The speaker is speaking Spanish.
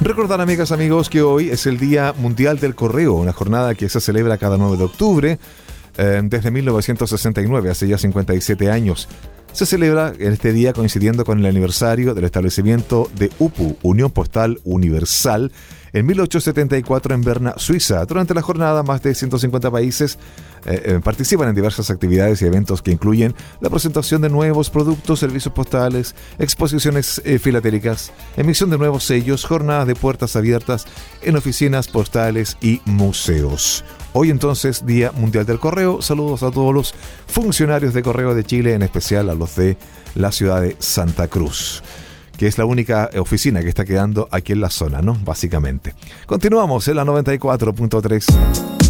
Recordar, amigas, amigos, que hoy es el Día Mundial del Correo, una jornada que se celebra cada 9 de octubre desde 1969, hace ya 57 años. Se celebra en este día coincidiendo con el aniversario del establecimiento de UPU, Unión Postal Universal, en 1874 en Berna, Suiza. Durante la jornada, más de 150 países participan en diversas actividades y eventos que incluyen la presentación de nuevos productos, servicios postales, exposiciones filatéricas, emisión de nuevos sellos, jornadas de puertas abiertas en oficinas postales y museos. Hoy entonces, Día Mundial del Correo. Saludos a todos los funcionarios de Correo de Chile, en especial a los de la ciudad de Santa Cruz, que es la única oficina que está quedando aquí en la zona, ¿no? Básicamente. Continuamos en la 94.3.